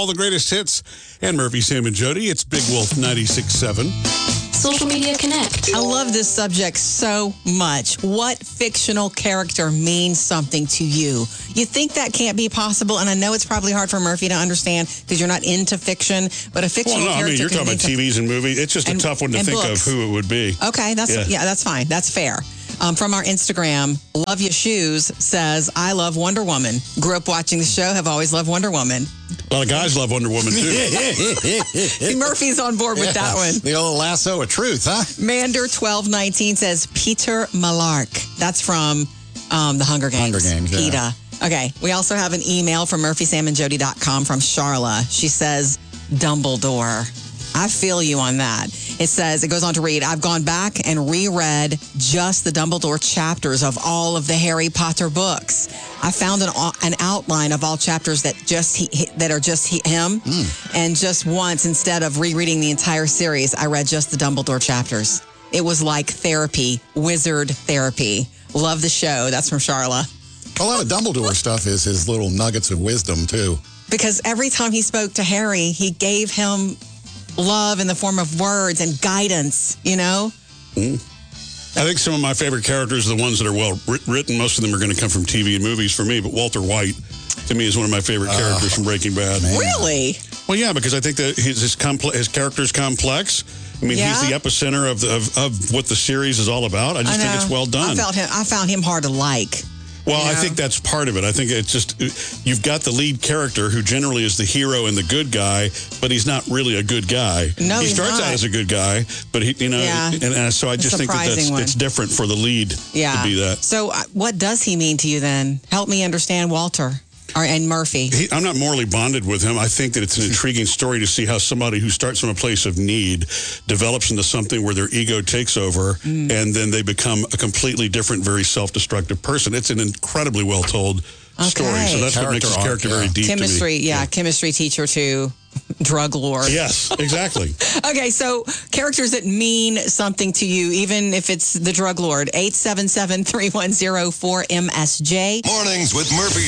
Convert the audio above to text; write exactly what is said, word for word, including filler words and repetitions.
the greatest hits. And Murphy, Sam, and Jody. It's Big Wolf ninety-six point seven. Social Media Connect. I love this subject so much. What fictional character means something to you? You think that can't be possible, and I know it's probably hard for Murphy to understand because you're not into fiction, but a fictional Well, no, I character mean, you're can talking about mean T Vs and movies. It's just and- a tough one to and think books. of who it would be. Okay, that's Yeah. yeah, that's fine. That's fair. Um, from our Instagram, Love Your Shoes says, I love Wonder Woman. Grew up watching the show, have always loved Wonder Woman. A lot of guys love Wonder Woman, too. See, Murphy's on board with that one. The old lasso of truth, huh? Mander twelve nineteen says, Peter Malark. That's from um, the Hunger Games. Hunger Games, yeah. PETA. Okay, we also have an email from murphy sam and jody dot com from Charla. She says, Dumbledore. I feel you on that. It says, it goes on to read, I've gone back and reread just the Dumbledore chapters of all of the Harry Potter books. I found an, an outline of all chapters that just he, that are just he, him. Mm. And just once, instead of rereading the entire series, I read just the Dumbledore chapters. It was like therapy, wizard therapy. Love the show. That's from Charla. A lot of Dumbledore stuff is his little nuggets of wisdom, too. Because every time he spoke to Harry, he gave him love in the form of words and guidance, you know? Mm. I think some of my favorite characters are the ones that are well writ- written. Most of them are going to come from T V and movies for me, but Walter White, to me, is one of my favorite characters uh, from Breaking Bad. Man. Really? Well, yeah, because I think that his his, comple- his character's complex. I mean, Yeah. he's the epicenter of, the, of of what the series is all about. I just I think know. it's well done. I felt him. I found him hard to like. Well, you I know? think that's part of it. I think it's just, you've got the lead character who generally is the hero and the good guy, but he's not really a good guy. No, he he's starts not. out as a good guy, but he, you know, Yeah. and, and so I just think that surprising that's one. it's different for the lead Yeah. to be that. So, uh, what does he mean to you then? Help me understand Walter or and Murphy. He, I'm not morally bonded with him. I think that it's an intriguing story to see how somebody who starts from a place of need develops into something where their ego takes over, mm. and then they become a completely different, very self-destructive person. It's an incredibly well-told Okay. story. So that's Character what makes his arc, character yeah. very deep Chemistry, to me. yeah, chemistry teacher to drug lord. Yes, exactly. Okay, so characters that mean something to you, even if it's the drug lord. eight seven seven, three one zero, four M S J. Mornings with Murphy,